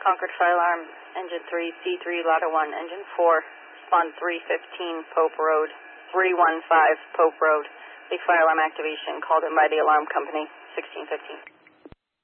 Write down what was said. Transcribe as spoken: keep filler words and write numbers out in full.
Concord Fire Alarm, Engine three, C three, Ladder one, Engine four, Spawn three fifteen, Pope Road, three one five, Pope Road. Big fire alarm activation called in by the alarm company, sixteen fifteen.